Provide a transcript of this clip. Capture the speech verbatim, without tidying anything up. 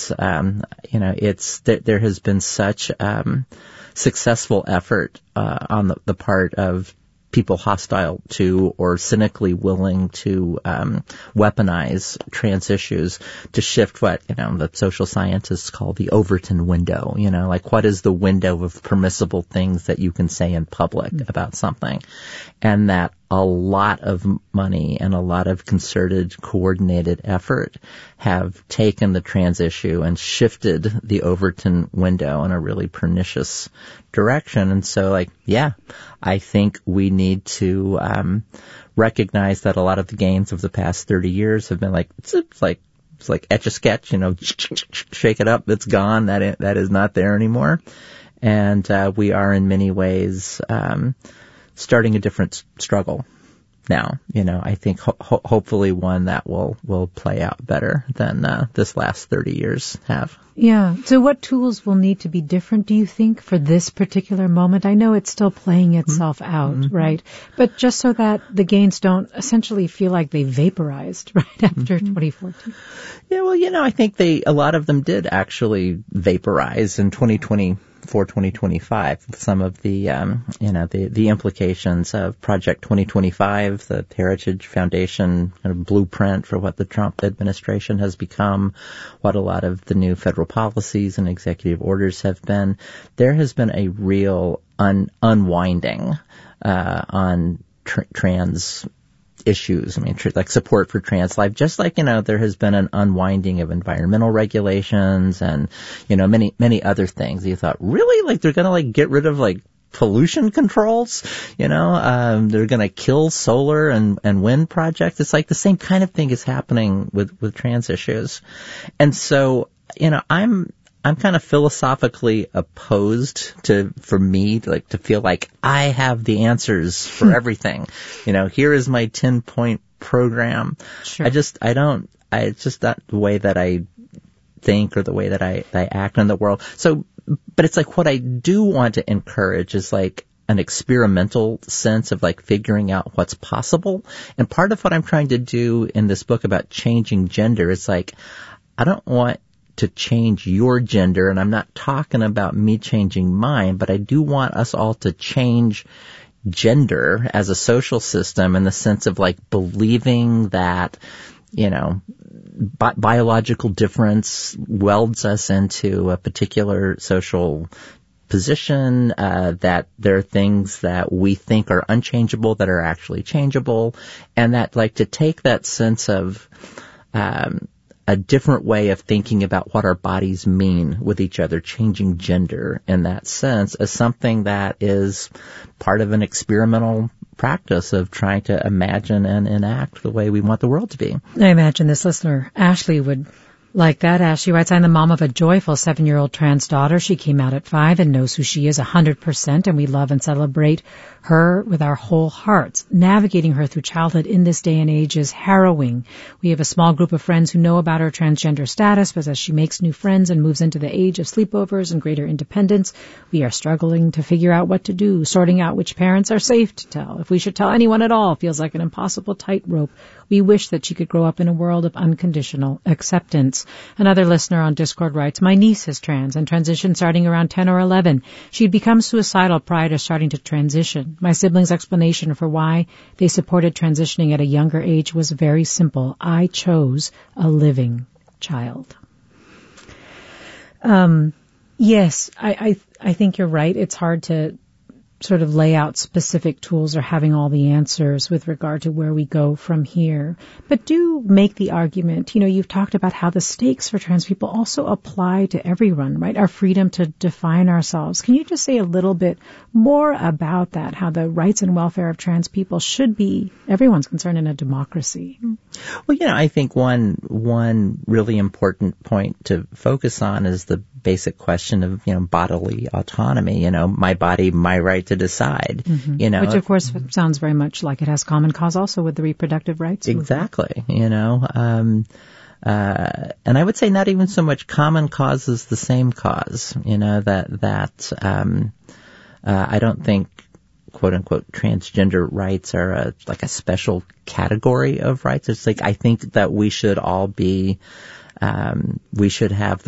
ways. Um, you know, it's th- there has been such um, successful effort uh, on the, the part of people hostile to or cynically willing to um, weaponize trans issues to shift what, you know, the social scientists call the Overton window. You know, like what is the window of permissible things that you can say in public mm-hmm. about something? And that a lot of money and a lot of concerted, coordinated effort have taken the trans issue and shifted the Overton window in a really pernicious direction. And so, like, yeah, I think we need to um, recognize that a lot of the gains of the past thirty years have been like, it's, it's like, it's like Etch-a-Sketch, you know, shake it up, it's gone, that that is not there anymore. And uh, we are in many ways um, starting a different struggle now. You know, I think ho- ho- hopefully one that will, will play out better than uh, this last thirty years have. Yeah. So what tools will need to be different, do you think, for this particular moment? I know it's still playing itself mm-hmm. out, mm-hmm. right? But just so that the gains don't essentially feel like they vaporized right after mm-hmm. twenty fourteen. Yeah, well, you know, I think they, a lot of them did actually vaporize in twenty twenty-four, twenty twenty-five. Some of the, um, you know, the, the implications of Project twenty twenty-five, the Heritage Foundation kind of blueprint for what the Trump administration has become, what a lot of the new federal policies and executive orders have been. There has been a real un- unwinding uh, on tr- trans issues. I mean, tr- like support for trans life, just like, you know, there has been an unwinding of environmental regulations and, you know, many, many other things. You thought, really? Like, they're going to, like, get rid of, like, pollution controls? You know, um, they're going to kill solar and, and wind projects. It's like the same kind of thing is happening with, with trans issues. And so, you know, I'm, I'm kind of philosophically opposed to, for me, like, to feel like I have the answers for everything. You know, here is my ten-point program. Sure. I just, I don't, I, it's just not the way that I think or the way that I, I act in the world. So, but it's like what I do want to encourage is like an experimental sense of like figuring out what's possible. And part of what I'm trying to do in this book about changing gender is like, I don't want to change your gender, and I'm not talking about me changing mine, but I do want us all to change gender as a social system in the sense of like believing that, you know, bi- biological difference welds us into a particular social position, uh, that there are things that we think are unchangeable that are actually changeable, and that like to take that sense of, um, a different way of thinking about what our bodies mean with each other, changing gender in that sense, as something that is part of an experimental practice of trying to imagine and enact the way we want the world to be. I imagine this listener, Ashley, would like that. Ashley writes, I'm the mom of a joyful seven-year-old trans daughter. She came out at five and knows who she is one hundred percent, and we love and celebrate her with our whole hearts. Navigating her through childhood in this day and age is harrowing. We have a small group of friends who know about her transgender status, but as she makes new friends and moves into the age of sleepovers and greater independence, we are struggling to figure out what to do, sorting out which parents are safe to tell. If we should tell anyone at all feels like an impossible tightrope. We wish that she could grow up in a world of unconditional acceptance. Another listener on Discord writes, my niece is trans and transitioned starting around ten or eleven. She'd become suicidal prior to starting to transition. My siblings' explanation for why they supported transitioning at a younger age was very simple. I chose a living child. Um, yes, I, I, I think you're right. It's hard to sort of lay out specific tools or having all the answers with regard to where we go from here. But do make the argument, you know, you've talked about how the stakes for trans people also apply to everyone, right? Our freedom to define ourselves. Can you just say a little bit more about that, how the rights and welfare of trans people should be everyone's concern in a democracy? Well, you know, I think one, one really important point to focus on is the basic question of, you know, bodily autonomy, you know, my body, my right to decide, mm-hmm. you know. Which, of course, sounds very much like it has common cause also with the reproductive rights movement. Exactly, you know. Um, uh, and I would say not even so much common cause as the same cause, you know, that, that, um, uh, I don't think, quote unquote, transgender rights are a, like a special category of rights. It's like, I think that we should all be, um, we should have the